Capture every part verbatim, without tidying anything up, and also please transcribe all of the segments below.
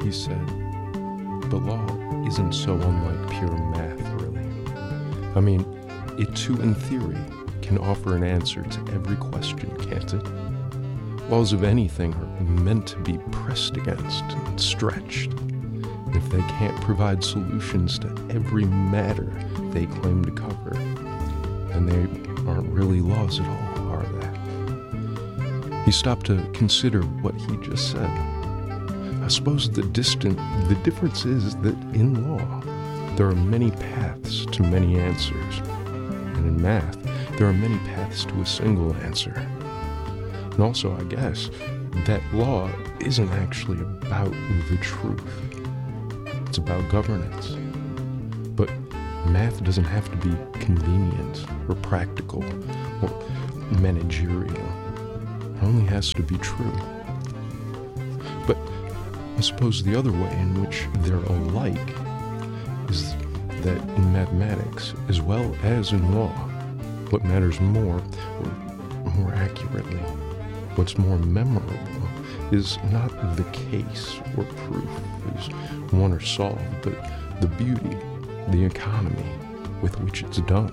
he said, but law isn't so unlike pure math, really. I mean, it too, in theory, can offer an answer to every question, can't it? Laws of anything are meant to be pressed against and stretched. And if they can't provide solutions to every matter they claim to cover, then they aren't really laws at all, are they? He stopped to consider what he just said. I suppose the distant, the difference is that in law, there are many paths to many answers. And in math, there are many paths to a single answer. And also, I guess, that law isn't actually about the truth. It's about governance. But math doesn't have to be convenient or practical or managerial. It only has to be true. But I suppose the other way in which they're alike is that in mathematics, as well as in law, what matters more, or more accurately, what's more memorable, is not the case or proof as won or solved, but the beauty, the economy with which it's done.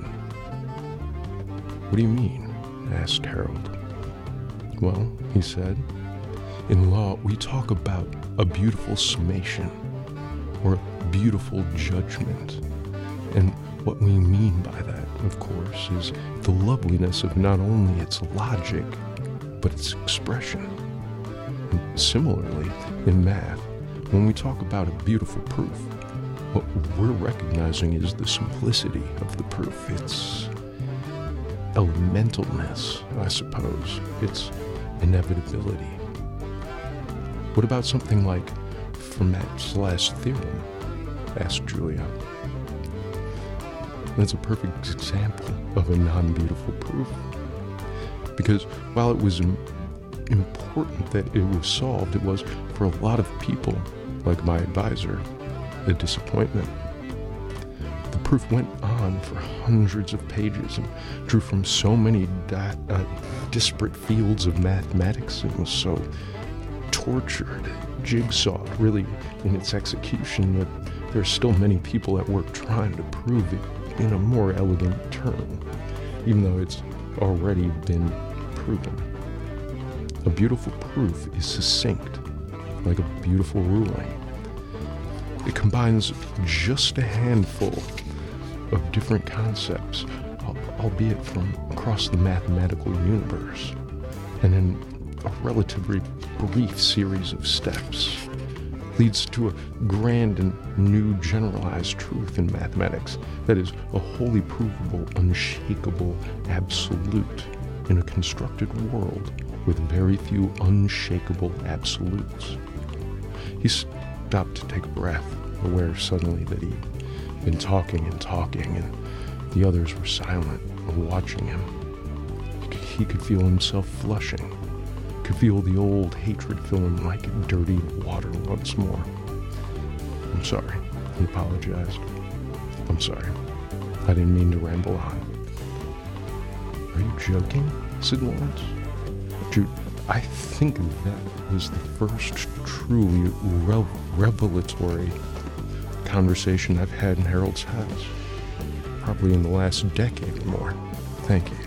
What do you mean? Asked Harold. Well, he said, in law we talk about a beautiful summation or a beautiful judgment. And what we mean by that, of course, is the loveliness of not only its logic, but its expression. And similarly, in math, when we talk about a beautiful proof, what we're recognizing is the simplicity of the proof, its elementalness, I suppose, its inevitability. What about something like Fermat's last theorem? Asked Julia. That's a perfect example of a non-beautiful proof. Because while it was im- important that it was solved, it was, for a lot of people, like my advisor, a disappointment. The proof went on for hundreds of pages and drew from so many di- uh, disparate fields of mathematics and was so tortured, jigsawed, really, in its execution that there are still many people at work trying to prove it in a more elegant term, even though it's already been proven. A beautiful proof is succinct, like a beautiful ruling. It combines just a handful of different concepts, albeit from across the mathematical universe, and in a relatively brief series of steps, leads to a grand and new generalized truth in mathematics that is a wholly provable, unshakable absolute in a constructed world with very few unshakable absolutes. He stopped to take a breath, aware suddenly that he'd been talking and talking, and the others were silent, watching him. He could, he could feel himself flushing, could feel the old hatred fill him like dirty water once more. I'm sorry, he apologized. I'm sorry. I didn't mean to ramble on. Are you joking? Said Lawrence. Jude, I think that was the first truly rev- revelatory conversation I've had in Harold's house. Probably in the last decade or more. Thank you.